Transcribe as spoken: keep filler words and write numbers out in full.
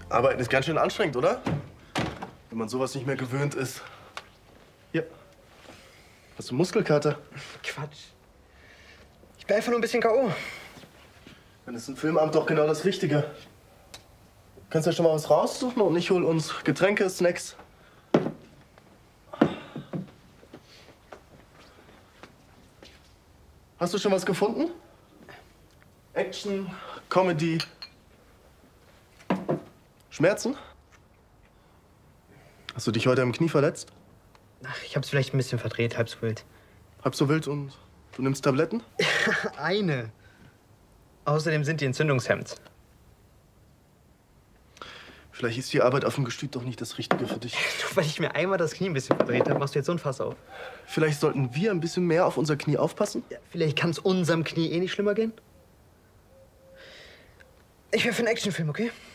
Arbeiten ist ganz schön anstrengend, oder? Wenn man sowas nicht mehr gewöhnt ist. Hier. Hast du Muskelkater? Quatsch. Ich bin einfach nur ein bisschen K O Dann ist ein Filmabend doch genau das Richtige. Kannst ja schon mal was raussuchen und ich hol uns Getränke, Snacks. Hast du schon was gefunden? Action, Comedy, Schmerzen? Hast du dich heute am Knie verletzt? Ach, ich hab's vielleicht ein bisschen verdreht, halb so wild. Halb so wild und du nimmst Tabletten? Eine. Außerdem sind die entzündungshemmend. Vielleicht ist die Arbeit auf dem Gestüt doch nicht das Richtige für dich. Nur weil ich mir einmal das Knie ein bisschen verdreht habe, machst du jetzt so ein Fass auf. Vielleicht sollten wir ein bisschen mehr auf unser Knie aufpassen? Ja, vielleicht kann es unserem Knie eh nicht schlimmer gehen. Ich wäre für einen Actionfilm, okay?